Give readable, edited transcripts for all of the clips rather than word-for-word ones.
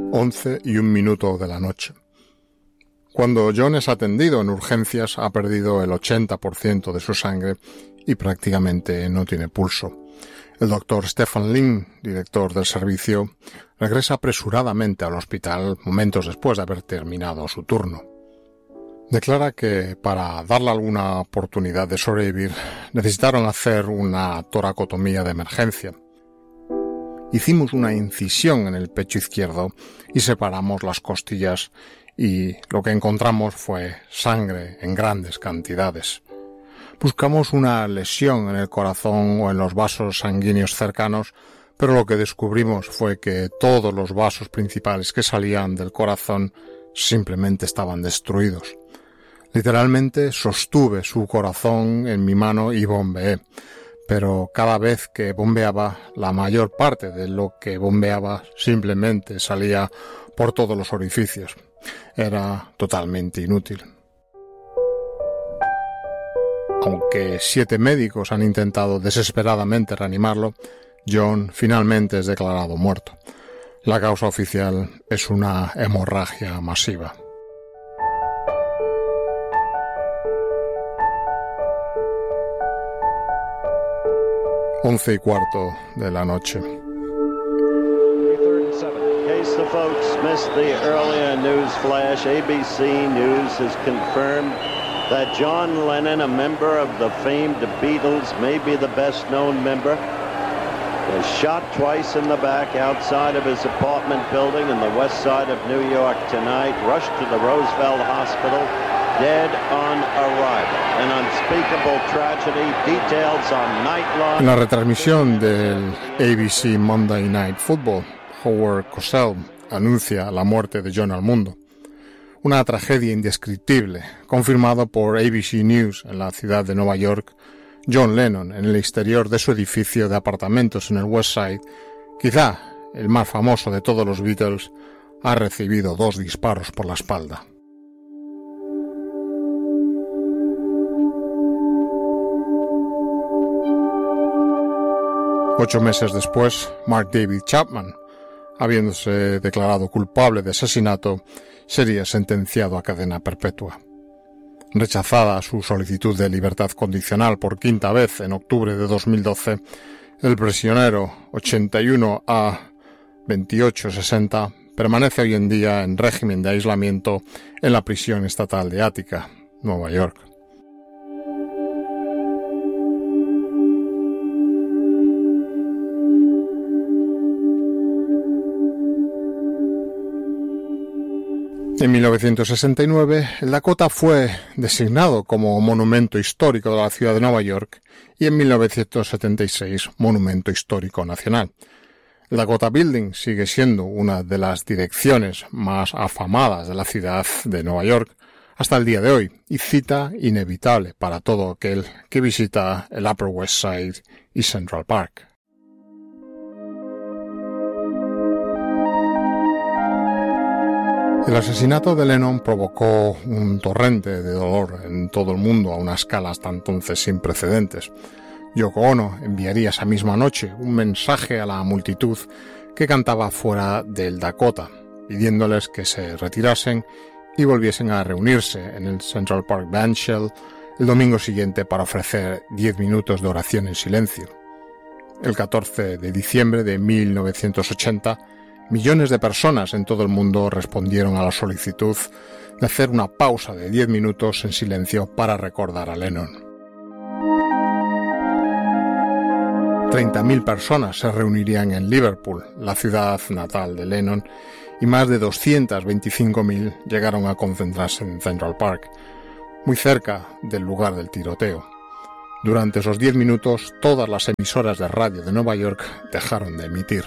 11:01 de la noche. Cuando John es atendido en urgencias, ha perdido el 80% de su sangre y prácticamente no tiene pulso. El doctor Stefan Lin, director del servicio, regresa apresuradamente al hospital momentos después de haber terminado su turno. Declara que para darle alguna oportunidad de sobrevivir necesitaron hacer una toracotomía de emergencia. Hicimos una incisión en el pecho izquierdo y separamos las costillas y lo que encontramos fue sangre en grandes cantidades. Buscamos una lesión en el corazón o en los vasos sanguíneos cercanos, pero lo que descubrimos fue que todos los vasos principales que salían del corazón simplemente estaban destruidos. Literalmente sostuve su corazón en mi mano y bombeé, pero cada vez que bombeaba, la mayor parte de lo que bombeaba simplemente salía por todos los orificios. Era totalmente inútil. Aunque 7 médicos han intentado desesperadamente reanimarlo, John finalmente es declarado muerto. La causa oficial es una hemorragia masiva. 11:15 de la noche. In case the folks missed the earlier news flash, ABC News has confirmed that John Lennon, a member of the famed Beatles, maybe the best-known member, was shot twice in the back outside of his apartment building in the west side of New York tonight, rushed to the Roosevelt Hospital, dead on arrival. An unspeakable tragedy, details on Nightline. En la retransmisión del ABC Monday Night Football, Howard Cosell anuncia la muerte de John al mundo. Una tragedia indescriptible, confirmado por ABC News en la ciudad de Nueva York. John Lennon, en el exterior de su edificio de apartamentos en el West Side, quizá el más famoso de todos los Beatles, ha recibido 2 disparos por la espalda. Ocho meses después, Mark David Chapman, habiéndose declarado culpable de asesinato, sería sentenciado a cadena perpetua. Rechazada su solicitud de libertad condicional por 5ª vez en octubre de 2012, el prisionero 81A2860 permanece hoy en día en régimen de aislamiento en la prisión estatal de Attica, Nueva York. En 1969, el Dakota fue designado como Monumento Histórico de la ciudad de Nueva York y en 1976 Monumento Histórico Nacional. El Dakota Building sigue siendo una de las direcciones más afamadas de la ciudad de Nueva York hasta el día de hoy y cita inevitable para todo aquel que visita el Upper West Side y Central Park. El asesinato de Lennon provocó un torrente de dolor en todo el mundo a una escala hasta entonces sin precedentes. Yoko Ono enviaría esa misma noche un mensaje a la multitud que cantaba fuera del Dakota, pidiéndoles que se retirasen y volviesen a reunirse en el Central Park Bandshell el domingo siguiente para ofrecer 10 minutos de oración en silencio. El 14 de diciembre de 1980, millones de personas en todo el mundo respondieron a la solicitud de hacer una pausa de 10 minutos en silencio para recordar a Lennon. 30.000 personas se reunirían en Liverpool, la ciudad natal de Lennon, y más de 225.000 llegaron a concentrarse en Central Park, muy cerca del lugar del tiroteo. Durante esos 10 minutos, todas las emisoras de radio de Nueva York dejaron de emitir.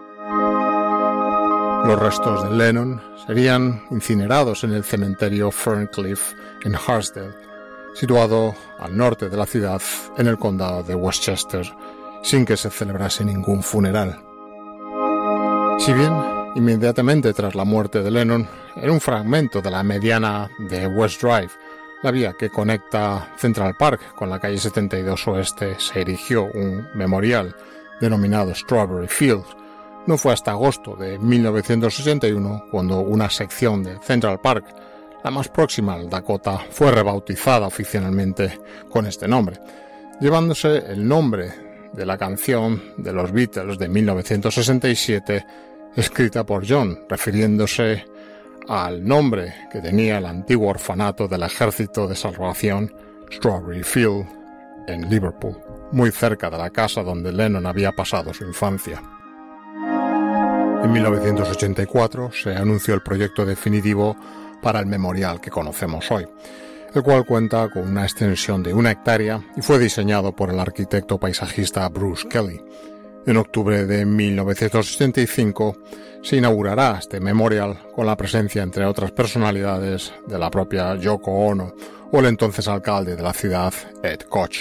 Los restos de Lennon serían incinerados en el cementerio Ferncliff en Harsdale, situado al norte de la ciudad en el condado de Westchester, sin que se celebrase ningún funeral. Si bien, inmediatamente tras la muerte de Lennon, en un fragmento de la mediana de West Drive, la vía que conecta Central Park con la calle 72 Oeste, se erigió un memorial denominado Strawberry Field, No fue hasta agosto de 1961 cuando una sección de Central Park, la más próxima al Dakota, fue rebautizada oficialmente con este nombre, llevándose el nombre de la canción de los Beatles de 1967 escrita por John, refiriéndose al nombre que tenía el antiguo orfanato del Ejército de Salvación Strawberry Field en Liverpool, muy cerca de la casa donde Lennon había pasado su infancia. En 1984 se anunció el proyecto definitivo para el memorial que conocemos hoy, el cual cuenta con una extensión de 1 hectárea y fue diseñado por el arquitecto paisajista Bruce Kelly. En octubre de 1985 se inaugurará este memorial con la presencia, entre otras personalidades, de la propia Yoko Ono o el entonces alcalde de la ciudad, Ed Koch.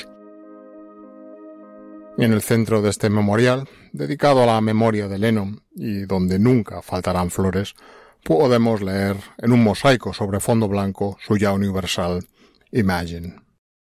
En el centro de este memorial, dedicado a la memoria de Lennon y donde nunca faltarán flores, podemos leer en un mosaico sobre fondo blanco su ya universal Imagine.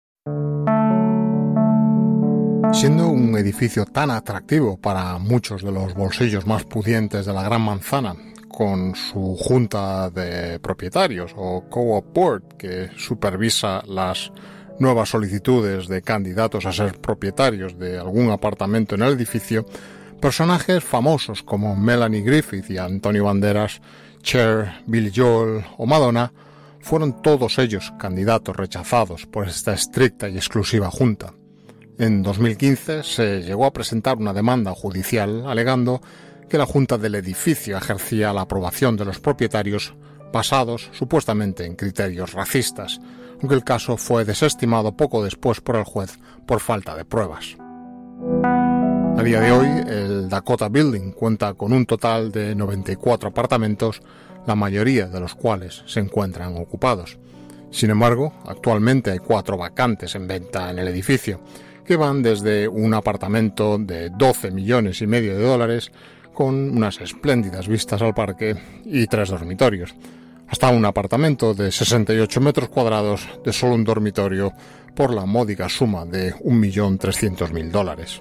Siendo un edificio tan atractivo para muchos de los bolsillos más pudientes de la Gran Manzana, con su junta de propietarios o co-op board que supervisa las nuevas solicitudes de candidatos a ser propietarios de algún apartamento en el edificio, personajes famosos como Melanie Griffith y Antonio Banderas, Cher, Billy Joel o Madonna fueron todos ellos candidatos rechazados por esta estricta y exclusiva junta. En 2015 se llegó a presentar una demanda judicial alegando que la junta del edificio ejercía la aprobación de los propietarios basados supuestamente en criterios racistas, aunque el caso fue desestimado poco después por el juez por falta de pruebas. A día de hoy, el Dakota Building cuenta con un total de 94 apartamentos, la mayoría de los cuales se encuentran ocupados. Sin embargo, actualmente hay 4 vacantes en venta en el edificio, que van desde un apartamento de $12,5 millones con unas espléndidas vistas al parque y 3 dormitorios, hasta un apartamento de 68 metros cuadrados de solo un dormitorio por la módica suma de $1.300.000.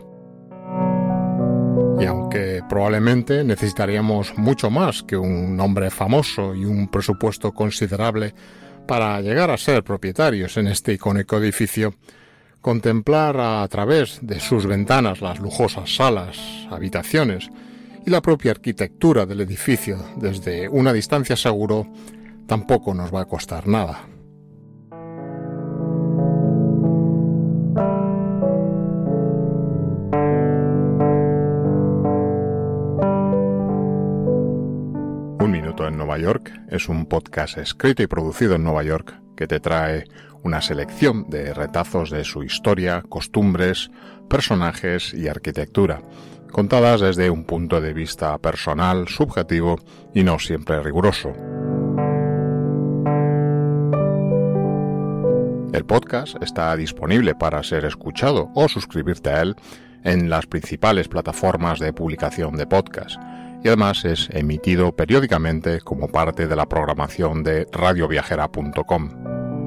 Y aunque probablemente necesitaríamos mucho más que un nombre famoso y un presupuesto considerable para llegar a ser propietarios en este icónico edificio, contemplar a través de sus ventanas las lujosas salas, habitaciones y la propia arquitectura del edificio desde una distancia seguro tampoco nos va a costar nada. Un Minuto en Nueva York es un podcast escrito y producido en Nueva York que te trae una selección de retazos de su historia, costumbres, personajes y arquitectura, contadas desde un punto de vista personal, subjetivo y no siempre riguroso. El podcast está disponible para ser escuchado o suscribirte a él en las principales plataformas de publicación de podcast y además es emitido periódicamente como parte de la programación de radioviajera.com.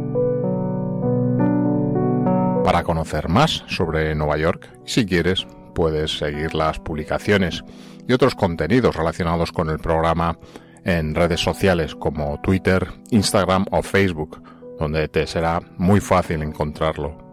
Para conocer más sobre Nueva York, si quieres, puedes seguir las publicaciones y otros contenidos relacionados con el programa en redes sociales como Twitter, Instagram o Facebook, donde te será muy fácil encontrarlo.